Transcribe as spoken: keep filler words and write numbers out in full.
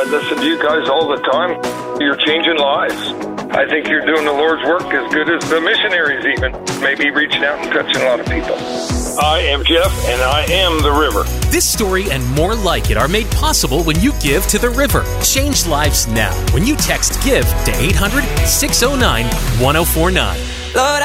listen to you guys all the time. You're changing lives. I think you're doing the Lord's work as good as the missionaries even. Maybe reaching out and touching a lot of people. I am Jeff, and I am the River. This story and more like it are made possible when you give to the River. Change lives now when you text GIVE to eight hundred, six oh nine, one oh four nine. Lord,